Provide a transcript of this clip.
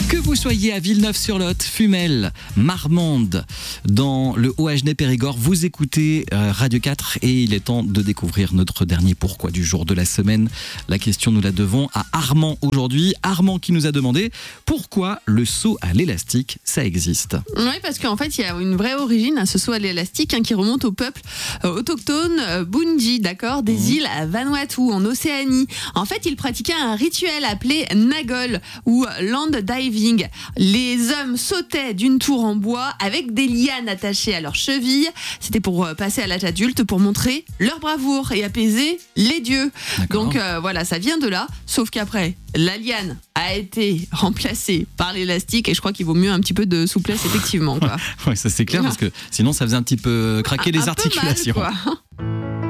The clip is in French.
Que vous soyez à Villeneuve-sur-Lot, Fumel, Marmande, dans le Haut-Agenais-Périgord, vous écoutez Radio 4 et il est temps de découvrir notre dernier pourquoi du jour de la semaine. La question, nous la devons à Armand aujourd'hui. Armand qui nous a demandé pourquoi le saut à l'élastique, ça existe. Oui, parce qu'en fait, il y a une vraie origine à ce saut à l'élastique qui remonte au peuple autochtone Bundji, d'accord, des îles Vanuatu en Océanie. En fait, ils pratiquaient un rituel appelé Nagol ou land diving. Les hommes sautaient d'une tour en bois avec des lianes attachées à leurs chevilles. C'était pour passer à l'âge adulte, pour montrer leur bravoure et apaiser les dieux. D'accord. Donc voilà, ça vient de là. Sauf qu'après, la liane a été remplacée par l'élastique et je crois qu'il vaut mieux un petit peu de souplesse, effectivement, quoi. Ouais, ça c'est clair parce que sinon ça faisait un petit peu craquer les Un peu mal, articulations. quoi.